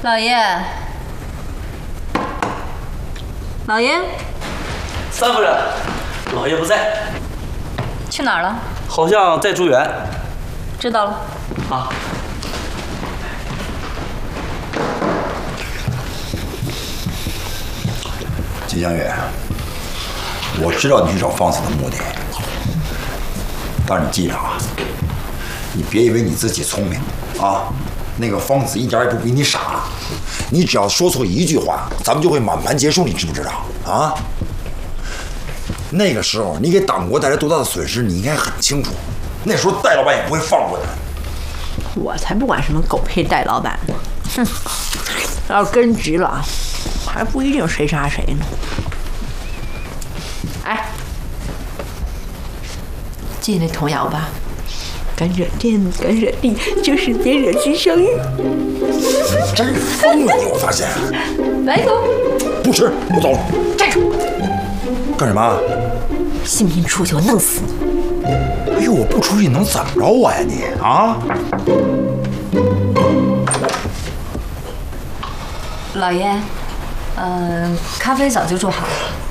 老爷，老爷， 三夫人，老爷不在， 去哪儿了？ 好像在住院。 知道了。 啊。 金香月，我知道你去找方子的目的，但是你记着啊，你别以为你自己聪明啊，那个方子一点也不比你傻，你只要说错一句话，咱们就会满盘皆输，你知不知道啊？那个时候你给党国带来多大的损失，你应该很清楚。那时候戴老板也不会放过你。 我才不管什么狗配戴老板呢，哼！要是跟直了，还不一定谁杀谁呢。哎，记那童谣吧，敢惹天，敢惹地，就是别惹金镶玉。 真是疯了你！我发现。 来一口。 不吃，我走了。 站住！ 干什么？ 信不信出去我弄死你？ 哎呦，我不出去你能怎么着我呀你啊？ 老爷，咖啡早就做好了。